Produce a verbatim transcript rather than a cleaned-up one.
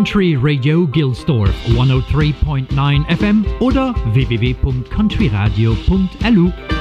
Country Radio Gilsdorf hundertdrei Komma neun F M oder w w w punkt countryradio punkt l u.